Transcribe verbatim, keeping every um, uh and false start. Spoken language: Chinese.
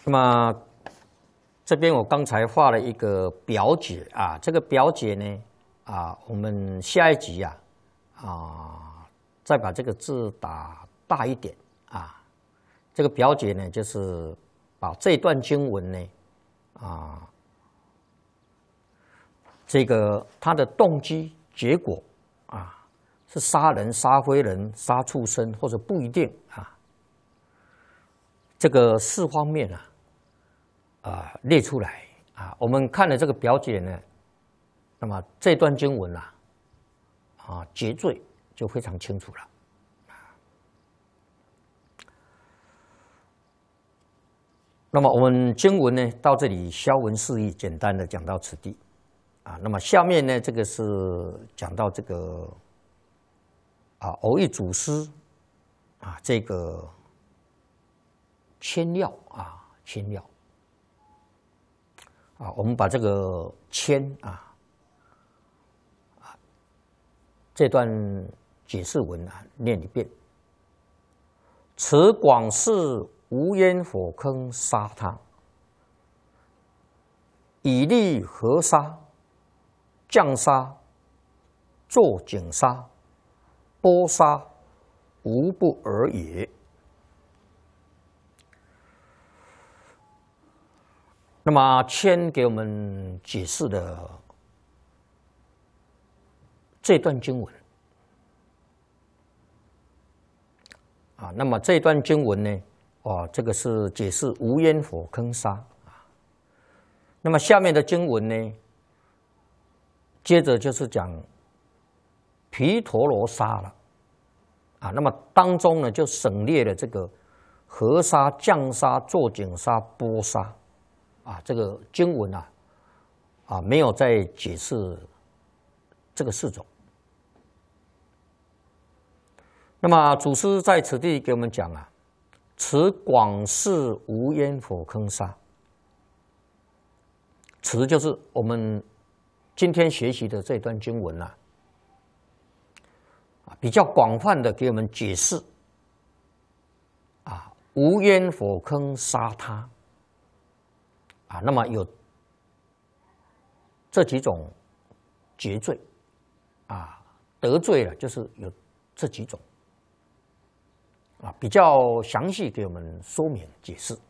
那么这边我刚才画了一个表解啊，这个表解呢啊，我们下一集啊啊再把这个字打大一点啊。这个表解呢，就是把这段经文呢啊，这个它的动机、结果啊，是杀人、杀非人、杀畜生，或者不一定啊。这个四方面啊。 啊，列出来啊！我们看了这个表解呢，那么这段经文啊，啊结罪就非常清楚了。那么我们经文呢到这里消文释义，简单的讲到此地啊。那么下面呢，这个是讲到这个啊偶一祖师啊这个签要啊签要。 啊，我们把这个签啊，啊，这段解释文啊念一遍。此广是无烟火坑杀他，以利河沙、降沙、作井沙、剥沙，无不尔也。 那么谦给我们解释的这段经文啊，那么这段经文呢，哦，这个是解释无烟火坑沙啊。那么下面的经文呢，接着就是讲毗陀罗沙了啊。那么当中呢，就省略了这个河沙、降沙、作井沙、剥沙。 啊，这个经文啊，啊没有再解释这个四种。那么祖师在此地给我们讲啊，此广是无烟火坑沙。此就是我们今天学习的这段经文啊，啊比较广泛的给我们解释啊无烟火坑杀他。 啊，那么有这几种结罪，啊，得罪了，就是有这几种，啊，比较详细给我们说明解释。